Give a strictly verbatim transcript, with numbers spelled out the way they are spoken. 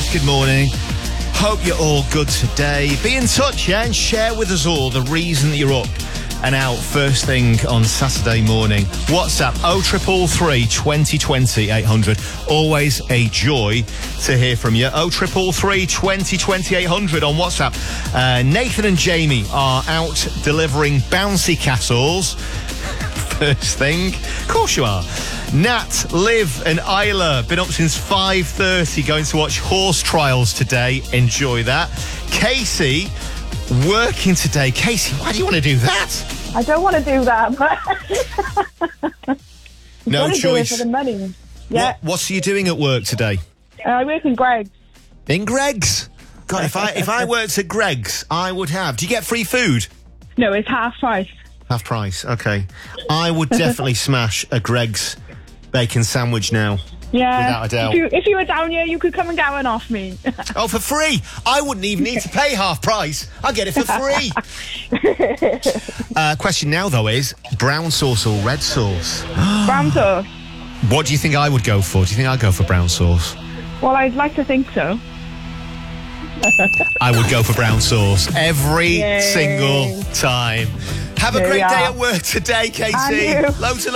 Good morning. Hope you're all good today. Be in touch, yeah, and share with us all the reason that you're up and out first thing on Saturday morning. WhatsApp oh triple three, twenty twenty, eight hundred. Always a joy to hear from you. oh triple three, twenty twenty, eight hundred on WhatsApp. Uh, Nathan and Jamie are out delivering bouncy castles. First thing. Of course you are. Nat, Liv and Isla, been up since five thirty, going to watch horse trials today. Enjoy that. Casey, working today. Casey, why do you want to do that? I don't want to do that, but... No choice. Do it for the money. Yeah. What, what are you doing at work today? Uh, I work in Greggs. In Greggs? God, if I if I worked at Greggs, I would have. Do you get free food? No, it's half price. Half price, okay. I would definitely smash a Greggs bacon sandwich now. Yeah. Without a doubt. If you, if you were down here, you could come and get one off me. Oh, for free? I wouldn't even need to pay half price. I'll get it for free. uh, question now, though, is brown sauce or red sauce? Brown sauce. What do you think I would go for? Do you think I'd go for brown sauce? Well, I'd like to think so. I would go for brown sauce every Yay. single time. Have a There great we day are. at work today, Casey. And you. Loads of